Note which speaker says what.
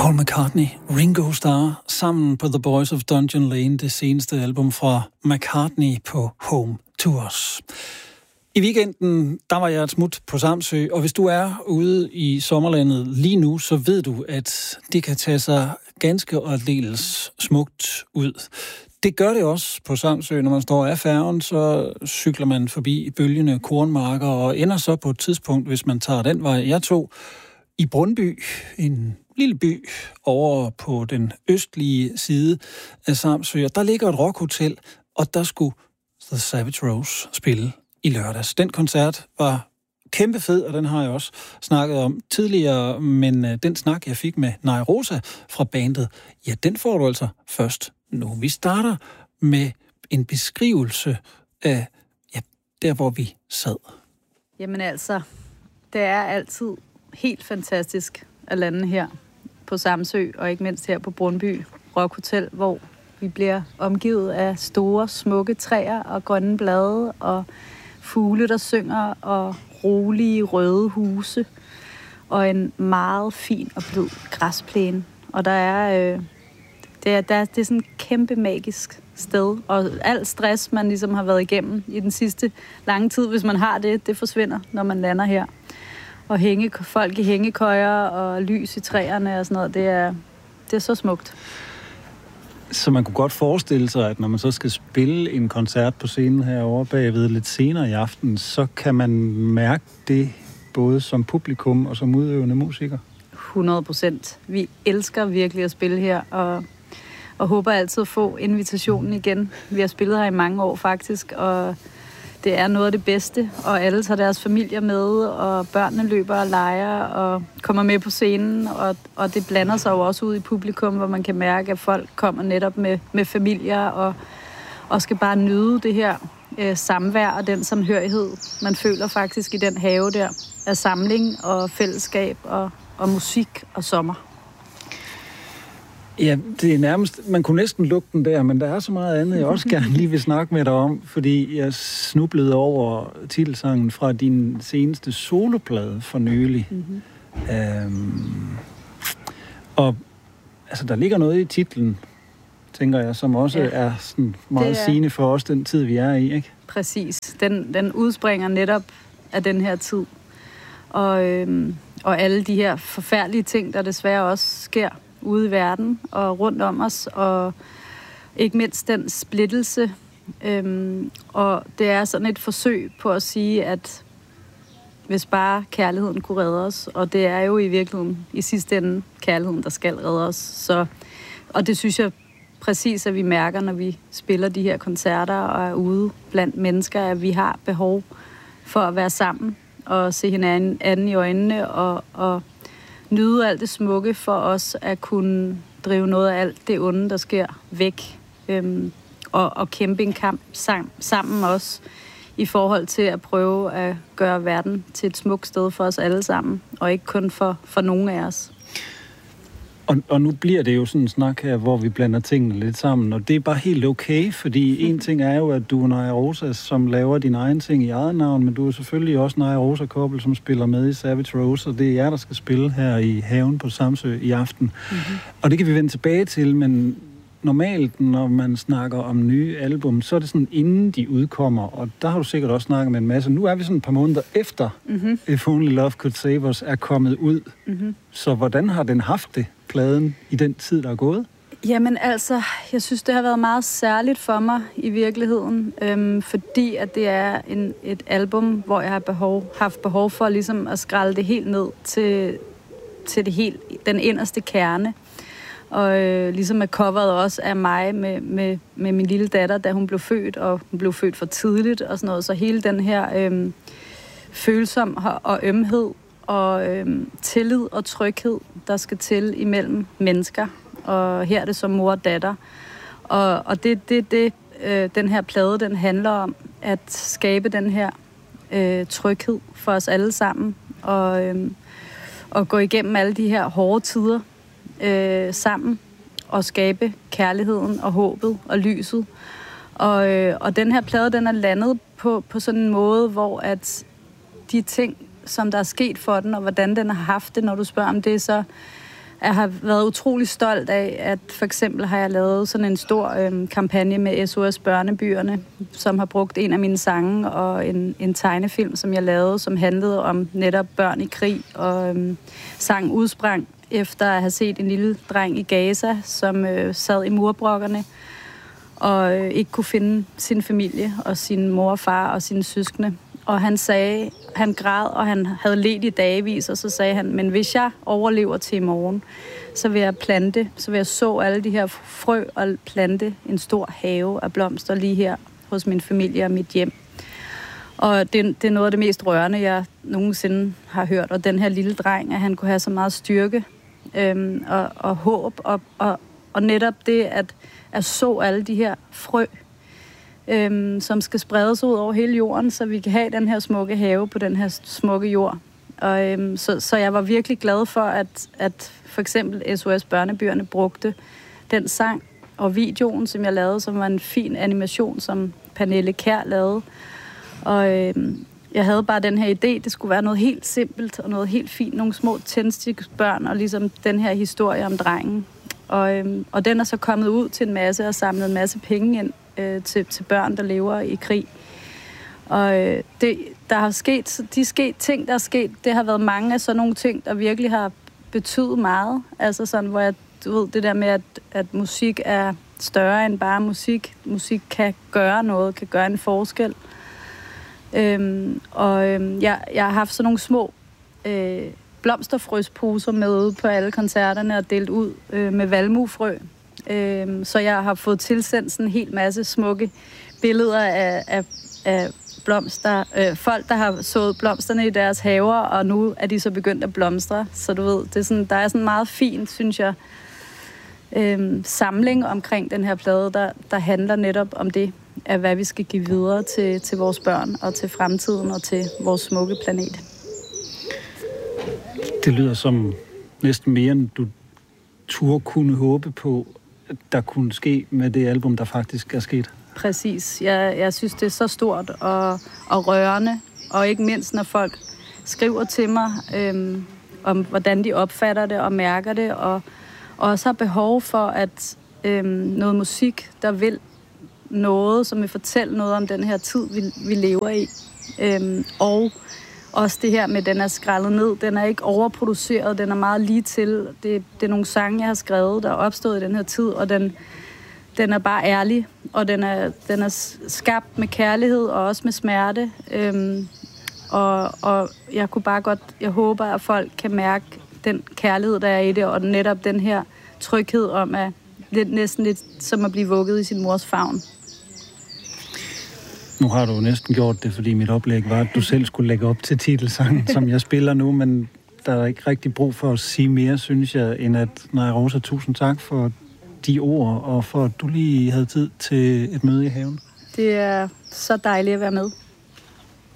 Speaker 1: Paul McCartney, Ringo Starr, sammen på The Boys of Dungeon Lane, det seneste album fra McCartney på Home Tours. I weekenden, der var jeg et smut på Samsø, og hvis du er ude i sommerlandet lige nu, så ved du, at det kan tage sig ganske og aldeles smukt ud. Det gør det også på Samsø. Når man står af færgen, så cykler man forbi bølgende kornmarker og ender så på et tidspunkt, hvis man tager den vej. Jeg tog i Brøndby, en lille by over på den østlige side af Samsø. Der ligger et rockhotel, og der skulle The Savage Rose spille i lørdags. Den koncert var kæmpe fed, og den har jeg også snakket om tidligere, men den snak, jeg fik med Nej Rosa fra bandet, ja, den får du altså først nu. Vi starter med en beskrivelse af, ja, der hvor vi sad.
Speaker 2: Jamen altså, det er altid helt fantastisk at lande her på Samsø, og ikke mindst her på Brøndby Rockhotel, hvor vi bliver omgivet af store, smukke træer og grønne blade, og fugle, der synger, og rolige røde huse, og en meget fin og blød græsplæne. Og det er sådan et kæmpe magisk sted, og al stress, man ligesom har været igennem i den sidste lange tid, hvis man har det forsvinder, når man lander her. Og folk i hængekøjer og lys i træerne og sådan noget, det er så smukt.
Speaker 1: Så man kunne godt forestille sig, at når man så skal spille en koncert på scenen herovre bagved lidt senere i aften, så kan man mærke det både som publikum og som udøvende musiker?
Speaker 2: 100%. Vi elsker virkelig at spille her, og håber altid at få invitationen igen. Vi har spillet her i mange år faktisk, og det er noget af det bedste, og alle tager deres familier med, og børnene løber og leger og kommer med på scenen, og det blander sig jo også ud i publikum, hvor man kan mærke, at folk kommer netop med familier og skal bare nyde det her samvær og den samhørighed, man føler faktisk i den have der af samling og fællesskab og musik og sommer.
Speaker 1: Ja, det er nærmest, man kunne næsten lukke den der, men der er så meget andet, jeg også gerne lige vil snakke med dig om, fordi jeg snublede over titelsangen fra din seneste soloplade for nylig. Mm-hmm. Og altså, der ligger noget i titlen, tænker jeg, som også er sådan meget sigende for os, den tid, vi er i, ikke?
Speaker 2: Præcis. Den udspringer netop af den her tid. Og alle de her forfærdelige ting, der desværre også sker ude i verden og rundt om os, og ikke mindst den splittelse. Og det er sådan et forsøg på at sige, at hvis bare kærligheden kunne redde os, og det er jo i virkeligheden i sidste ende kærligheden, der skal redde os. Og det synes jeg præcis, at vi mærker, når vi spiller de her koncerter og er ude blandt mennesker, at vi har behov for at være sammen og se hinanden i øjnene og nyde alt det smukke for os at kunne drive noget af alt det onde, der sker væk. Og kæmpe en kamp sammen også i forhold til at prøve at gøre verden til et smukt sted for os alle sammen, og ikke kun for nogen af os.
Speaker 1: Og nu bliver det jo sådan en snak her, hvor vi blander tingene lidt sammen, og det er bare helt okay, fordi en ting er jo, at du er Naja Rosa, som laver din egen ting i eget navn, men du er selvfølgelig også Naja Rosa-kobbel, som spiller med i Savage Rose, og det er jer, der skal spille her i haven på Samsø i aften. Mm-hmm. Og det kan vi vende tilbage til, men normalt, når man snakker om nye album, så er det sådan, inden de udkommer, og der har du sikkert også snakket med en masse. Nu er vi sådan et par måneder efter, If Only Love Could Save Us er kommet ud. Mm-hmm. Så hvordan har den haft det, pladen, i den tid, der er gået?
Speaker 2: Jamen altså, jeg synes, det har været meget særligt for mig i virkeligheden, fordi at det er et album, hvor jeg har haft behov for ligesom at skrælle det helt ned til den inderste kerne. Og ligesom at coveret også af mig med min lille datter, da hun blev født, og hun blev født for tidligt og sådan noget. Så hele den her følsom og ømhed og tillid og tryghed, der skal til imellem mennesker. Og her er det som mor og datter. Og det den her plade, den handler om, at skabe den her tryghed for os alle sammen. Og gå igennem alle de her hårde tider sammen og skabe kærligheden og håbet og lyset. Og den her plade, den er landet på sådan en måde, hvor at de ting, som der er sket for den, og hvordan den har haft det, når du spørger om det, så Jeg har været utrolig stolt af, at for eksempel har jeg lavet sådan en stor kampagne med SOS Børnebyerne, som har brugt en af mine sange og en tegnefilm, som jeg lavede, som handlede om netop børn i krig. Og sangen udsprang efter at have set en lille dreng i Gaza, som sad i murbrokkerne og ikke kunne finde sin familie og sin mor og far og sine søskende. Og han sagde, han græd, og han havde ledt i dagevis, og så sagde han, men hvis jeg overlever til i morgen, så vil jeg plante, så vil jeg så alle de her frø og plante en stor have af blomster lige her hos min familie og mit hjem. Og det er noget af det mest rørende, jeg nogensinde har hørt. Og den her lille dreng, at han kunne have så meget styrke og håb, og netop det at så alle de her frø, som skal spredes ud over hele jorden, så vi kan have den her smukke have på den her smukke jord. Og, så jeg var virkelig glad for, at for eksempel SOS Børnebyerne brugte den sang og videoen, som jeg lavede, som var en fin animation, som Pernille Kjær lavede. Og jeg havde bare den her idé, det skulle være noget helt simpelt og noget helt fint, nogle små tændstiksbørn, og ligesom den her historie om drengen. Og den er så kommet ud til en masse og samlet en masse penge ind til børn, der lever i krig. Og der er sket ting, der er sket. Det har været mange af sådan nogle ting, der virkelig har betydet meget. Altså sådan, hvor jeg ved det der med, at musik er større end bare musik. Musik kan gøre noget, kan gøre en forskel. Jeg har haft sådan nogle små blomsterfrøsposer med ude på alle koncerterne og delt ud med valmuefrø. Så jeg har fået tilsendt sådan en hel masse smukke billeder af blomster. Folk, der har sået blomsterne i deres haver, og nu er de så begyndt at blomstre. Så du ved, det er sådan, der er sådan en meget fin, synes jeg, samling omkring den her plade, der handler netop om det, af hvad vi skal give videre til vores børn og til fremtiden og til vores smukke planet.
Speaker 1: Det lyder som næsten mere, end du turde kunne håbe på, at der kunne ske med det album, der faktisk er sket.
Speaker 2: Præcis. Jeg synes, det er så stort og rørende, og ikke mindst, når folk skriver til mig om, hvordan de opfatter det og mærker det, og også har behov for, at noget musik, der vil noget, som vil fortælle noget om den her tid, vi lever i. Og også det her med, at den er skrællet ned. Den er ikke overproduceret, den er meget lige til. Det er nogle sange, jeg har skrevet, der er opstået i den her tid, og den er bare ærlig, og den er skabt med kærlighed og også med smerte. Og jeg håber, at folk kan mærke den kærlighed, der er i det, og netop den her tryghed om, at det er næsten lidt som at blive vugget i sin mors favn.
Speaker 1: Nu har du næsten gjort det, fordi mit oplæg var, at du selv skulle lægge op til titelsangen, som jeg spiller nu, men der er ikke rigtig brug for at sige mere, synes jeg, end at, Naja Rosa, tusind tak for de ord, og for at du lige havde tid til et møde i haven.
Speaker 2: Det er så dejligt at være med.